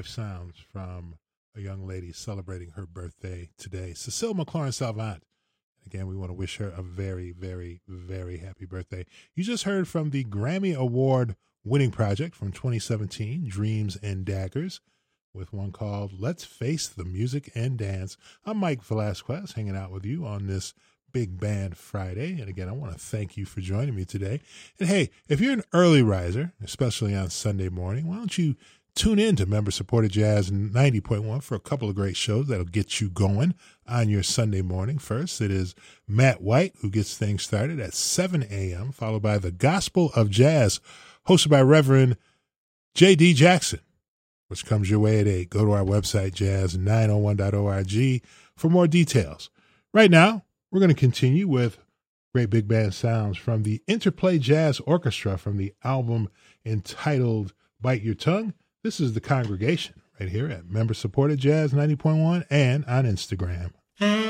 live sounds from a young lady celebrating her birthday today, Cecile McLaurin Salvant. Again, we want to wish her a very, very, very happy birthday. You just heard from the Grammy Award winning project from 2017, Dreams and Daggers, with one called Let's Face the Music and Dance. I'm Mike Velasquez, hanging out with you on this Big Band Friday. And again, I want to thank you for joining me today. And hey, if you're an early riser, especially on Sunday morning, why don't you tune in to member-supported Jazz 90.1 for a couple of great shows that'll get you going on your Sunday morning. First, it is Matt White, who gets things started at 7 a.m., followed by The Gospel of Jazz, hosted by Reverend J.D. Jackson, which comes your way at 8. Go to our website, jazz901.org, for more details. Right now, we're going to continue with great big band sounds from the Interplay Jazz Orchestra from the album entitled Bite Your Tongue. This is The Congregation right here at member-supported Jazz 90.1 and on Instagram.